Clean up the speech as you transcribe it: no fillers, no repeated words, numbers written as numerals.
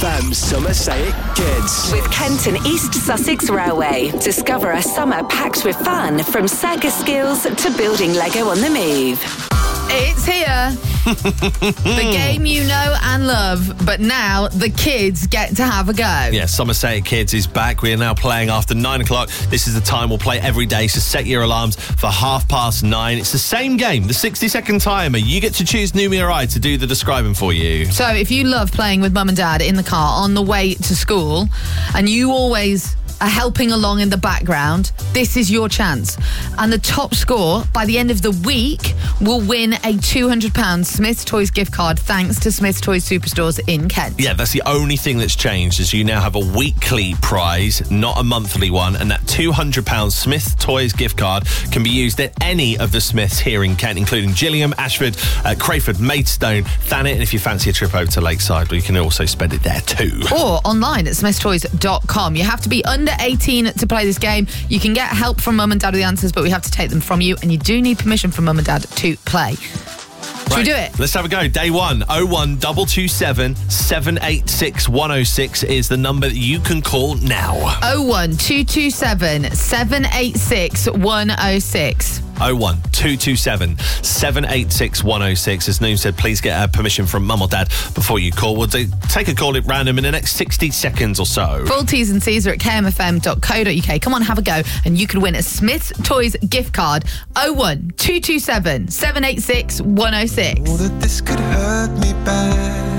FM Summer Say It Kids. With Kenton East Sussex Railway. Discover a summer packed with fun, from circus skills to building Lego on the move. It's here. The game you know and love, but now the kids get to have a go. Yeah, Summer Say It Kids is back. We are now playing after 9 o'clock. This is the time we'll play every day, so set your alarms for 9:30. It's the same game, the 60-second timer. You get to choose Numi or I to do the describing for you. So if you love playing with mum and dad in the car on the way to school, and you always are helping along in the background, this is your chance. And the top score by the end of the week will win a £200 Smith's Toys gift card, thanks to Smith's Toys Superstores in Kent. Yeah, that's the only thing that's changed, is you now have a weekly prize, not a monthly one, and that £200 Smith's Toys gift card can be used at any of the Smiths here in Kent, including Gillingham, Ashford, Crayford, Maidstone, Thanet, and if you fancy a trip over to Lakeside, well, you can also spend it there too. Or online at smithstoys.com. You have to be under 18 to play this game. You can get help from mum and dad with the answers, but we have to take them from you, and you do need permission from mum and dad to play. Should we do it? Let's have a go. Day one, 01227 786 106 is the number that you can call now. 01227 786 106. 01227 786 106. As Noom said, please get permission from mum or dad before you call. We'll take a call at random in the next 60 seconds or so. Full T's and C's are at kmfm.co.uk. Come on, have a go, and you could win a Smith's Toys gift card. 01227 786 106. Oh, that this could hurt me bad.